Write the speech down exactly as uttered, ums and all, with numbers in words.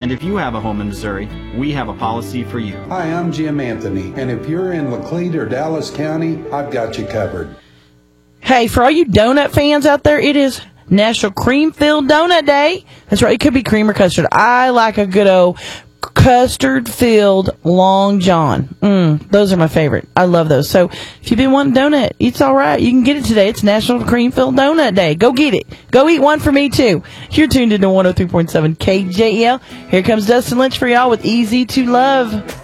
And if you have a home in Missouri, we have a policy for you. Hi, I'm Jim Anthony, and if you're in Laclede or Dallas County, I've got you covered. Hey, for all you donut fans out there, it is National Cream Filled Donut Day. That's right, it could be cream or custard. I like a good old custard-filled Long John. Mm, those are my favorite. I love those. So if you've been wanting a donut, it's all right. You can get it today. It's National Cream-Filled Donut Day. Go get it. Go eat one for me, too. You're tuned into one oh three point seven K J E L. Here comes Dustin Lynch for y'all with Easy to Love.